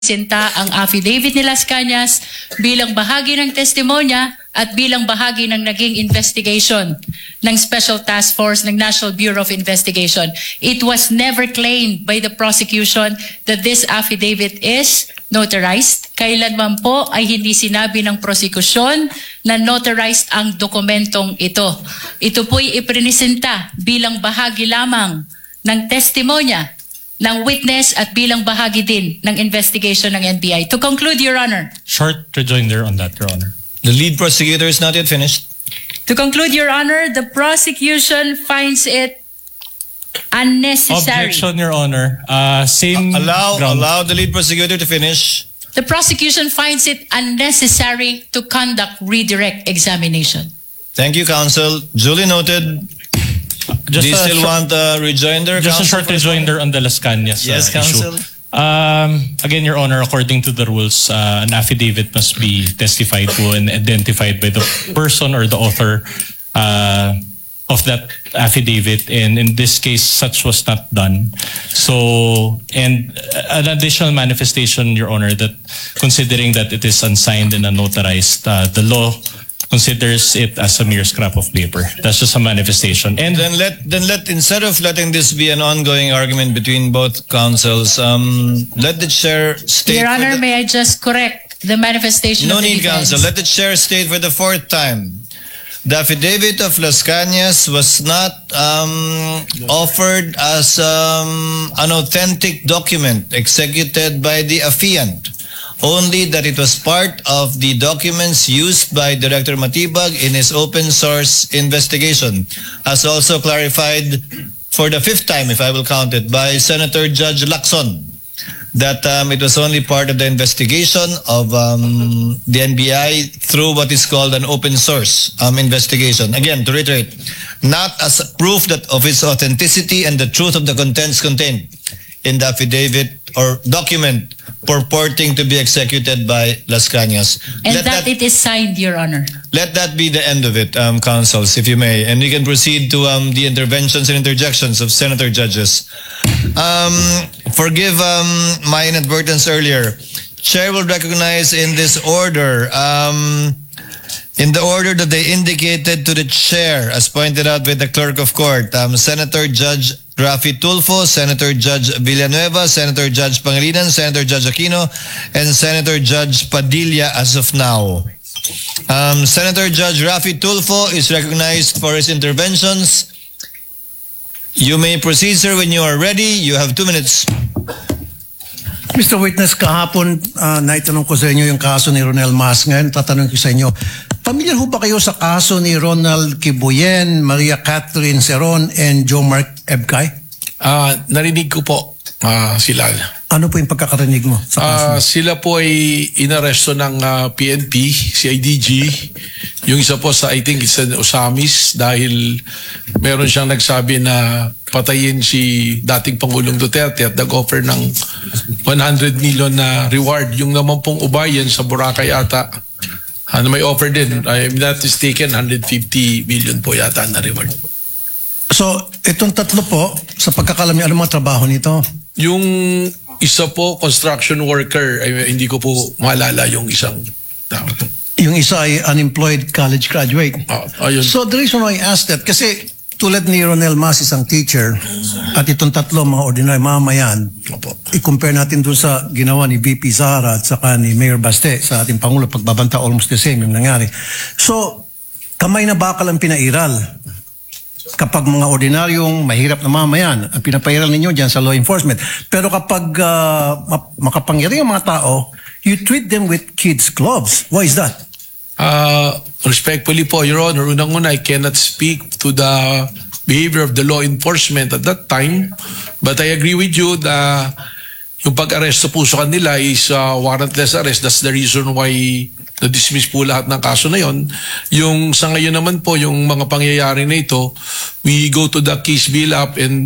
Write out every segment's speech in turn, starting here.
sinta ang affidavit ni Las Cañas bilang bahagi ng testimonya at bilang bahagi ng naging investigation ng Special Task Force ng National Bureau of Investigation. It was never claimed by the prosecution that this affidavit is notarized. Kailanman po ay hindi sinabi ng prosekusyon na notarized ang dokumentong ito. Ito po'y ipresenta bilang bahagi lamang ng testimonya ng witness at bilang bahagi din ng investigation ng NBI. To conclude, Your Honor. Short rejoinder on that, Your Honor. The lead prosecutor is not yet finished. To conclude, Your Honor, the prosecution finds it unnecessary. Objection, Your Honor. Same ground. Allow the lead prosecutor to finish. The prosecution finds it unnecessary to conduct redirect examination. Thank you, counsel. Duly noted. Do you still want a rejoinder? Just a short rejoinder on the Las Cañas Yes, counsel. issue. Again, Your Honor, according to the rules, an affidavit must be testified to and identified by the person or the author of that affidavit. And in this case, such was not done. So, and an additional manifestation, Your Honor, that considering that it is unsigned and unnotarized, the law considers it as a mere scrap of paper. That's just a manifestation. And then let instead of letting this be an ongoing argument between both counsels, let the chair state. Your Honor, may I just correct the manifestation? No of the need, defense. counsel. Let the chair state for the fourth time. The affidavit of Las Cañas was not offered as an authentic document executed by the affiant. Only that it was part of the documents used by Director Matibag in his open source investigation, as also clarified for the fifth time, if I will count it, by Senator Judge Lacson, that it was only part of the investigation of the NBI through what is called an open source investigation. Again, to reiterate, not as proof that of its authenticity and the truth of the contents contained in the affidavit or document purporting to be executed by Las Cañas. And that it is signed, Your Honor. Let that be the end of it, counsels, if you may. And we can proceed to the interventions and interjections of senator judges. Forgive my inadvertence earlier. Chair will recognize in this order, in the order that they indicated to the chair, as pointed out by the clerk of court, Senator Judge Rafi Tulfo, Senator Judge Villanueva, Senator Judge Pangilinan, Senator Judge Aquino, and Senator Judge Padilla as of now. Senator Judge Rafi Tulfo is recognized for his interventions. You may proceed, sir, when you are ready. You have 2 minutes. Mr. Witness, kahapon naitanong ko sa inyo yung kaso ni Ronel Mas. Ngayon, tatanong ko sa inyo, pamilyar ho ba kayo sa kaso ni Ronald Kibuyen, Maria Catherine Seron, and Joe Mark Ebcay? Narinig ko po sila. Ano po yung pagkakarinig mo sa kaso? Sila po ay inaresto ng PNP, CIDG. Yung isa po sa, I think it's an Osamis dahil meron siyang nagsabi na patayin si dating Pangulong Duterte at nag-offer ng 100 million na reward. Yung naman pong ubayan sa Boracay ata, may offer din. I'm not mistaken, 150 million po yata na reward. So, itong tatlo po, sa pagkakalam niyo, ano mga trabaho nito? Yung isa po, construction worker, hindi ko po maalala yung isang tao. Yung isa ay unemployed college graduate. Ayun. So, the reason why I asked that, kasi tulad ni Ronel Mas, isang teacher, at itong tatlo, mga ordinary mamayan, i-compare natin dun sa ginawa ni VP Zara at saka ni Mayor Baste sa ating Pangulo, pagbabanta almost the same yung nangyari. So, kamay na bakal ang pinairal. Kapag mga ordinaryong mahirap na mamayan, ang pinapairal ninyo dyan sa law enforcement. Pero kapag makapangyari ang mga tao, you treat them with kids' gloves. Why is that? Respectfully po, Your Honor, unang-una, I cannot speak to the behavior of the law enforcement at that time. But I agree with you that yung pag-aresto po sa kanila is warrantless arrest. That's the reason why na-dismiss po lahat ng kaso na yon. Yung sa ngayon naman po, yung mga pangyayari na ito, we go to the case build up and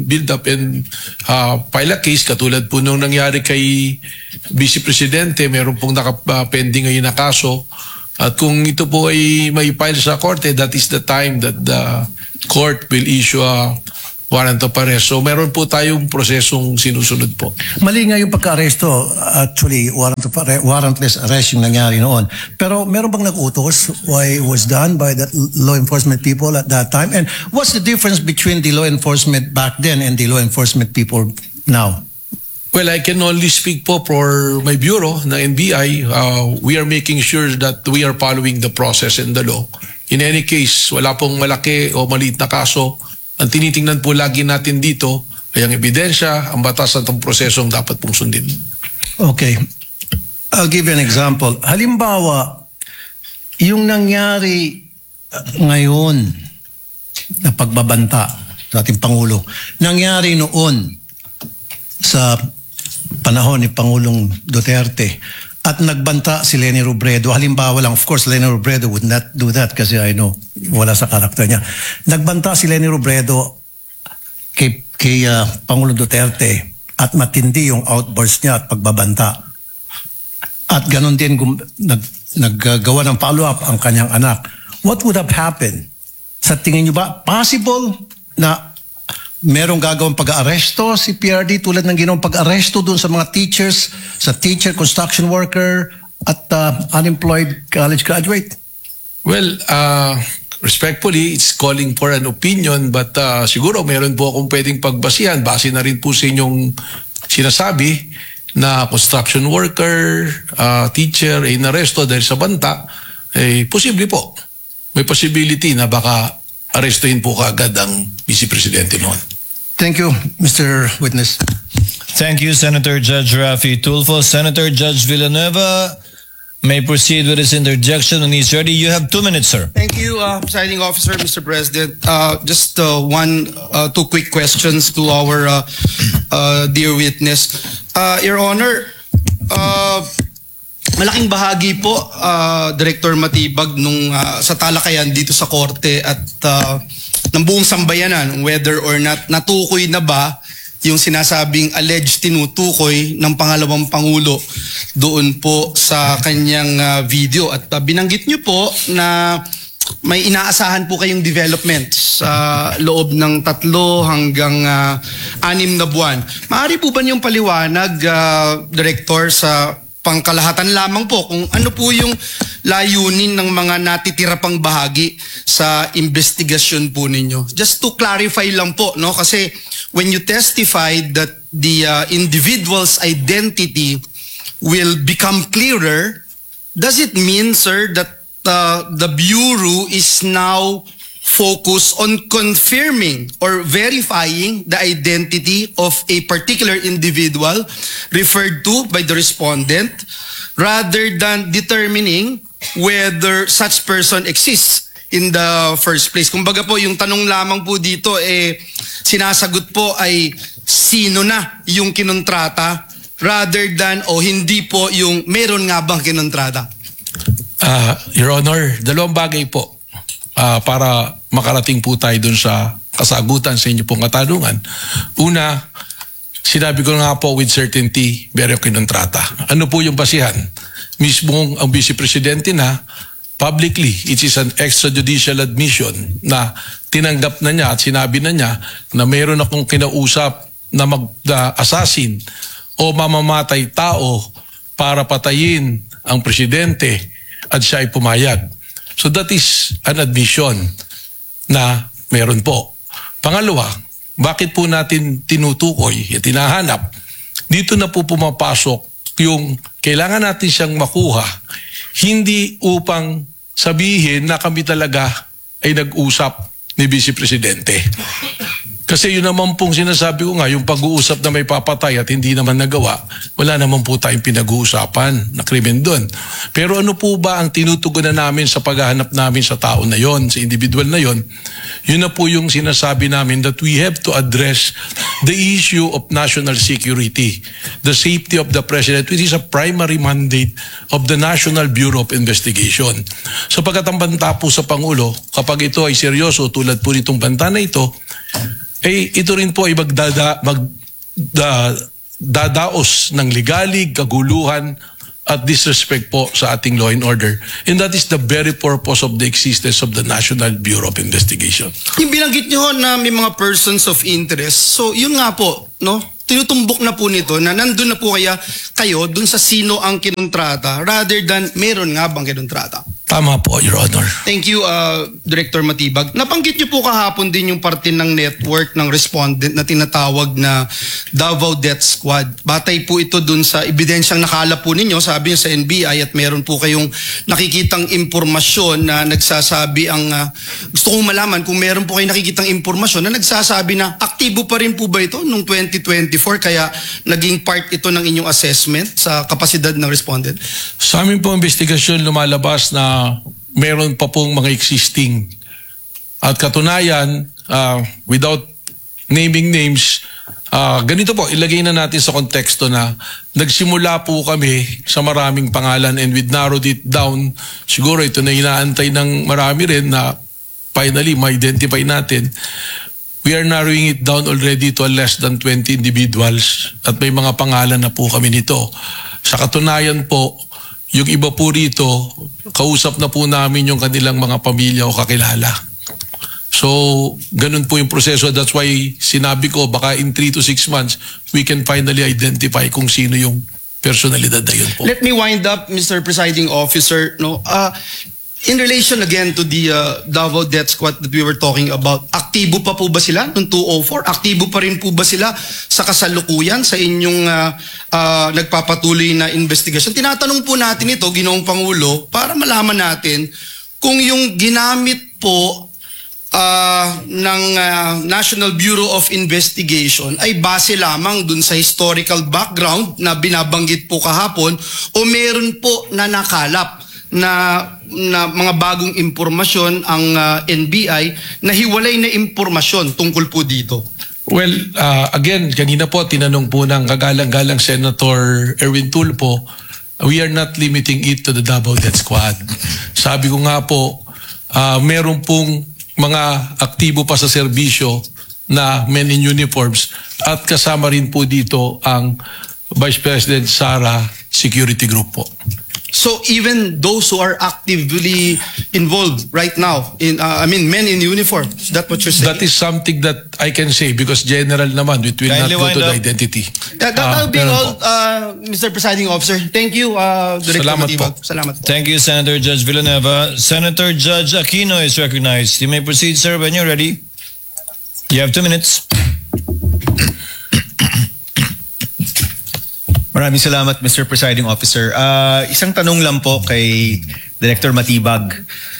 file a case katulad po nung nangyari kay Vice Presidente, meron pong nakapending ngayon na kaso. At kung ito po ay may file sa korte, that is the time that the court will issue a warrant of arrest. So meron po tayong prosesong sinusunod po. Mali nga yung pagka-aresto. Actually, warrantless arrest yung nangyari noon. Pero meron bang nag-utos why it was done by the law enforcement people at that time? And what's the difference between the law enforcement back then and the law enforcement people now? Well, I can only speak po for my bureau na NBI. We are making sure that we are following the process and the law. In any case, wala pong malaki o maliit na kaso. Ang tinitingnan po lagi natin dito ay ang ebidensya, ang batas at ang prosesong dapat pong sundin. Okay. I'll give you an example. Halimbawa, yung nangyari ngayon na pagbabanta sa ating Pangulo, nangyari noon sa panahon ni Pangulong Duterte at nagbanta si Leni Robredo. Halimbawa lang, of course, Leni Robredo would not do that kasi I know, wala sa karakter niya. Nagbanta si Leni Robredo kay Pangulong Duterte at matindi yung outburst niya at pagbabanta. At ganun din naggagawa ng follow-up ang kanyang anak. What would have happened? Sa tingin niyo ba, possible na merong gagawang pag-aaresto si PRD tulad ng ginawang pag-aaresto dun sa mga teachers, sa teacher, construction worker, at unemployed college graduate? Well, respectfully, it's calling for an opinion but siguro meron po akong pwedeng pagbasihan. Base na rin po sa inyong sinasabi na construction worker, teacher, ay inaresto dahil sa banta. Posible po. May possibility na baka arestuhin po kaagad ang Vice Presidente noon. Thank you, Mr. Witness. Thank you, Senator Judge Rafi Tulfo. Senator Judge Villanueva may proceed with his interjection when he's ready. You have 2 minutes, sir. Thank you, Presiding Officer, Mr. President. Just two quick questions to our dear witness. Your Honor, malaking bahagi po, Director Matibag, nung sa talakayan dito sa korte at ng buong sambayanan, whether or not natukoy na ba yung sinasabing alleged tinutukoy ng pangalawang Pangulo doon po sa kanyang video. At binanggit niyo po na may inaasahan po kayong development sa loob ng 3 hanggang 6 na buwan. Maaari po ba niyong paliwanag, Director, sa pangkalahatan lamang po kung ano po yung layunin ng mga natitira pang bahagi sa investigasyon po ninyo? Just to clarify lang po, no? Kasi when you testified that the individual's identity will become clearer, does it mean, sir, that the Bureau is now focused on confirming or verifying the identity of a particular individual referred to by the respondent rather than determining whether such person exists in the first place? Kumbaga po, yung tanong lamang po dito, sinasagot po ay sino na yung kinontrata rather than hindi po yung meron nga bang kinontrata? Your Honor, dalawang bagay po para makarating po tayo dun sa kasagutan sa inyo pong katanungan. Una, sinabi ko nga po with certainty, meron kinontrata. Ano po yung basihan? Mismong ang Vice Presidente na publicly, it is an extrajudicial admission na tinanggap na niya at sinabi na niya na meron akong kinausap na mag-assassin o mamamatay tao para patayin ang Presidente at siya ay pumayag. So that is an admission na meron po. Pangalawa, bakit po natin tinutukoy at tinahanap? Dito na po pumapasok yung kailangan natin siyang makuha, hindi upang sabihin na kami talaga ay nag-usap ni Vice Presidente. Kasi yun naman pong sinasabi ko nga, yung pag-uusap na may papatay at hindi naman nagawa, wala naman po tayong pinag-uusapan na krimen doon. Pero ano po ba ang tinutugunan namin sa paghahanap namin sa tao na yon, sa individual na yon? Yun na po yung sinasabi namin that we have to address the issue of national security, the safety of the President, which is a primary mandate of the National Bureau of Investigation. So pagkat ang banta po sa Pangulo, kapag ito ay seryoso tulad po nitong banta na ito, ito rin po ay magdadaos ng ligalig, kaguluhan at disrespect po sa ating law and order. And that is the very purpose of the existence of the National Bureau of Investigation. Yung binanggit nyo na may mga persons of interest. So, yun nga po, no? Tinutumbok na po nito na nandun na po kayo dun sa sino ang kinontrata rather than meron nga bang kinontrata. Tama po, Your Honor. Thank you, Director Matibag. Nabanggit niyo po kahapon din yung parte ng network ng respondent na tinatawag na Davao Death Squad. Batay po ito dun sa ebidensyang nakalap po ninyo, sabi niyo sa NBI, at meron po kayong nakikitang impormasyon na nagsasabi gusto kong malaman kung meron po kayong nakikitang impormasyon na nagsasabi na aktibo pa rin po ba ito noong 2024 kaya naging part ito ng inyong assessment sa kapasidad ng respondent? Sa amin po investigasyon lumalabas na meron pa pong mga existing. At katunayan, without naming names, ganito po, ilagay na natin sa konteksto na nagsimula po kami sa maraming pangalan and we narrowed it down. Siguro ito na inaantay ng marami rin na finally ma-identify natin. We are narrowing it down already to less than 20 individuals at may mga pangalan na po kami nito. Sa katunayan po, yung iba po rito, kausap na po namin yung kanilang mga pamilya o kakilala. So, ganun po yung proseso. That's why sinabi ko, baka in 3 to 6 months, we can finally identify kung sino yung personalidad na yun po. Let me wind up, Mr. Presiding Officer. No, in relation again to the Davao Death Squad that we were talking about, aktibo pa po ba sila noong 204? Aktibo pa rin po ba sila sa kasalukuyan sa inyong nagpapatuloy na investigasyon? Tinatanong po natin ito, Ginoong Pangulo, para malaman natin kung yung ginamit po ng National Bureau of Investigation ay base lamang dun sa historical background na binabanggit po kahapon o meron po na nakalap na mga bagong impormasyon ang NBI na hiwalay na impormasyon tungkol po dito? Well, again, kanina po tinanong po ng kagalang-galang Senator Erwin Tulfo, we are not limiting it to the Davao Death Squad. Sabi ko nga po, meron pong mga aktibo pa sa serbisyo na men in uniforms at kasama rin po dito ang Vice President Sara Security Group po. So even those who are actively involved right now, men in uniform, is that what you're saying? That is something that I can say because general naman, it will not Kindly go to wind the up. identity. That will be meron all, po. Mr. Presiding Officer. Thank you, Director Salamat Matibag. po. Salamat po. Thank you, Senator Judge Villanueva. Senator Judge Aquino is recognized. You may proceed, sir, when you're ready. You have 2 minutes. Maraming salamat, Mr. Presiding Officer. Isang tanong lang po kay Director Matibag.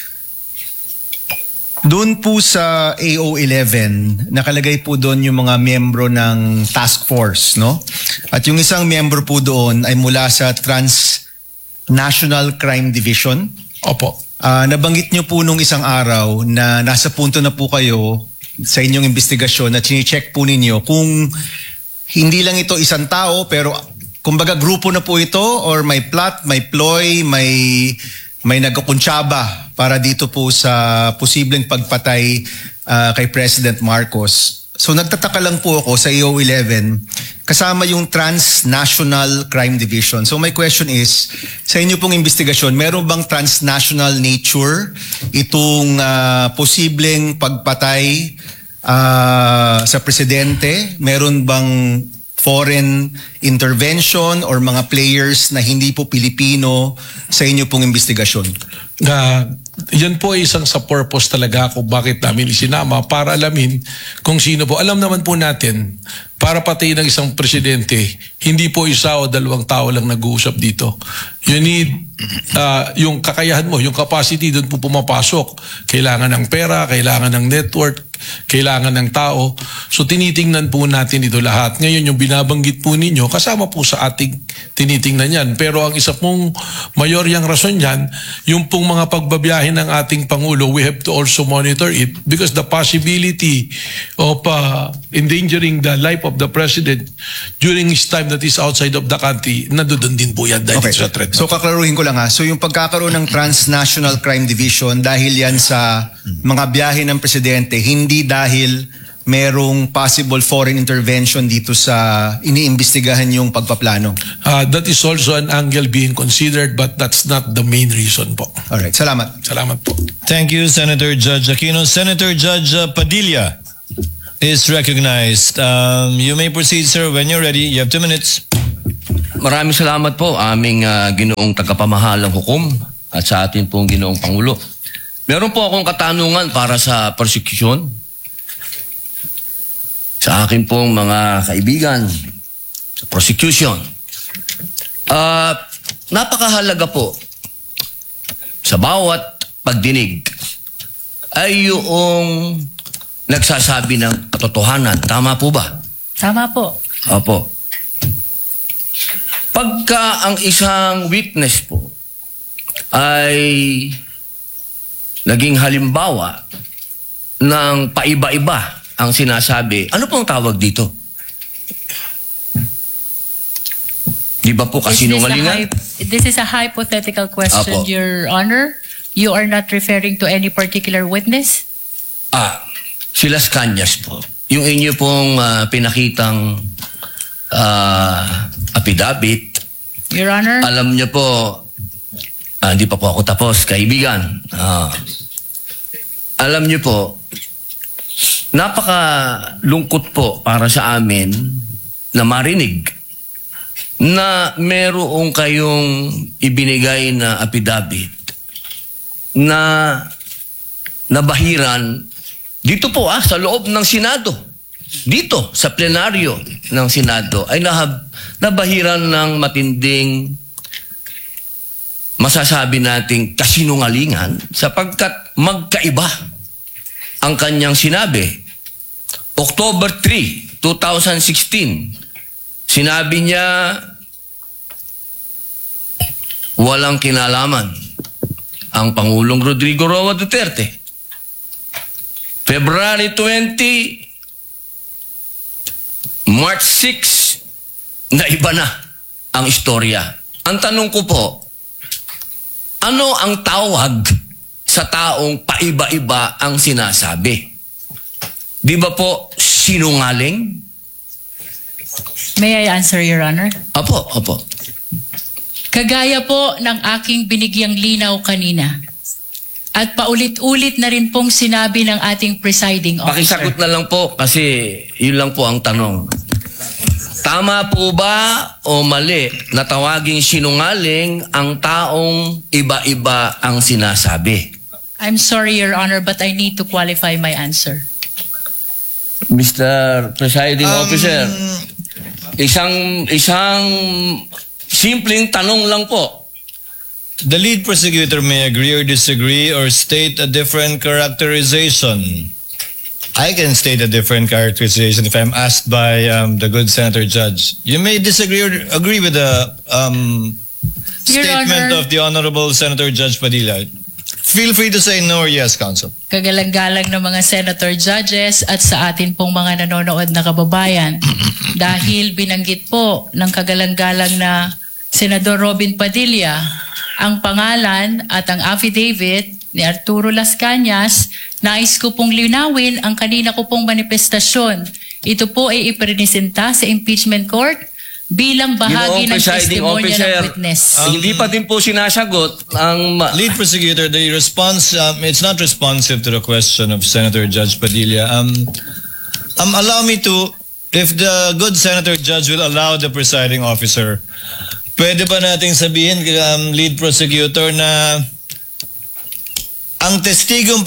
Doon po sa AO11, nakalagay po doon yung mga miyembro ng task force, no? At yung isang miyembro po doon ay mula sa Transnational Crime Division. Opo. Nabanggit nyo po nung isang araw na nasa punto na po kayo sa inyong investigasyon na chine-check po ninyo kung hindi lang ito isang tao pero kumbaga grupo na po ito or may plot, may ploy, may nagkukuntsaba para dito po sa posibleng pagpatay kay President Marcos. So nagtataka lang po ako sa AO11 kasama yung Transnational Crime Division. So my question is, sa inyo pong investigasyon, meron bang transnational nature itong posibleng pagpatay sa presidente? Meron bang foreign intervention or mga players na hindi po Pilipino sa inyo pong investigasyon? Yan po ay isang sa purpose talaga kung bakit namin isinama para alamin kung sino po. Alam naman po natin, para patayin ng isang presidente, hindi po isa o dalawang tao lang nag-uusap dito. You need yung kakayahan mo, yung capacity doon po pumapasok. Kailangan ng pera, kailangan ng network, kailangan ng tao. So tinitingnan po natin ito lahat. Ngayon yung binabanggit po ninyo, kasama po sa ating tinitingnan yan. Pero ang isa pong mayoryang rason yan, yung pong mga pagbabiyahe ng ating Pangulo, we have to also monitor it because the possibility of endangering the life of the President during his time that is outside of the country, nandoon din po yan dahil sa threat. So kaklaruhin ko lang ha. So yung pagkakaroon ng Transnational Crime Division dahil yan sa mga biyahe ng presidente, hindi dahil merong possible foreign intervention dito sa iniimbestigahan yung pagpaplano? That is also an angle being considered, but that's not the main reason po. Alright, salamat. Salamat po. Thank you, Senator Judge Aquino. Senator Judge Padilla is recognized. You may proceed, sir, when you're ready. You have 2 minutes. Maraming salamat po aming ginoong tagapamahalang hukom at sa atin pong ginoong Pangulo. Meron po akong katanungan para sa prosecution. Sa akin pong mga kaibigan, sa prosecution. Napakahalaga po sa bawat pagdinig ay yung nagsasabi ng katotohanan. Tama po ba? Tama po. Opo. Pagka ang isang witness po ay naging halimbawa ng paiba-iba ang sinasabi, ano pong tawag dito? Di ba po kasinungalingan? This is a hypothetical question, Apo. Your Honor. You are not referring to any particular witness? Si Las Cañas po. Yung inyo pong pinakitang affidavit, Your Honor? alam niyo po, hindi pa po ako tapos, kaibigan. Alam niyo po, napakalungkot po para sa amin na marinig na merong kayong ibinigay na affidavit na nabahiran dito po sa loob ng Senado. Dito sa plenaryo ng Senado ay nabahiran ng matinding masasabi nating kasinungalingan sapagkat magkaiba ang kanyang sinabi. October 3, 2016, sinabi niya walang kinalaman ang Pangulong Rodrigo Roa Duterte. February 20, March 6, na iba na ang istorya. Ang tanong ko po, ano ang tawag sa taong paiba-iba ang sinasabi? Di ba po sinungaling? May I answer, Your Honor? Opo. Kagaya po ng aking binigyang linaw kanina. At paulit-ulit na rin pong sinabi ng ating presiding officer. Pakisagot na lang po kasi yun lang po ang tanong. Tama po ba o mali na tawaging sinungaling ang taong iba-iba ang sinasabi? I'm sorry, Your Honor, but I need to qualify my answer. Mr. Presiding Officer, isang simpleng tanong lang po. The lead prosecutor may agree or disagree or state a different characterization. I can state a different characterization if I'm asked by the good Senator Judge. You may disagree or agree with the statement Honor. of the Honorable Senator Judge Padilla. Feel free to say no or yes, Counsel. Kagalang-galang ng mga senator judges at sa atin pong mga nanonood na kababayan. Dahil binanggit po ng kagalang-galang na Senador Robin Padilla ang pangalan at ang affidavit ni Arturo Las Cañas, nais ko pong linawin ang kanina ko pong manifestasyon. Ito po ay ipresenta sa impeachment court bilang bahagi ng testimonya ng witness. Hindi pa din po sinasagot ang... Lead prosecutor, the response, it's not responsive to the question of Senator Judge Padilla. Allow me to, if the good Senator Judge will allow the presiding officer, pwede ba nating sabihin, lead prosecutor, na ang testigong